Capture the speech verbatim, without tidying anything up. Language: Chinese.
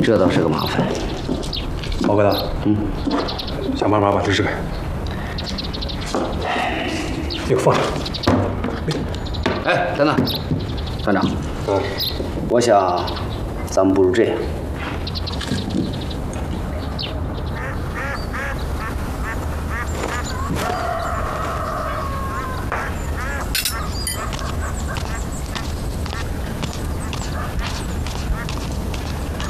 这倒是个麻烦。 包疙瘩，嗯，想办法把这支开。这个放上。 哎，等等，团长， 嗯， 我想咱们不如这样，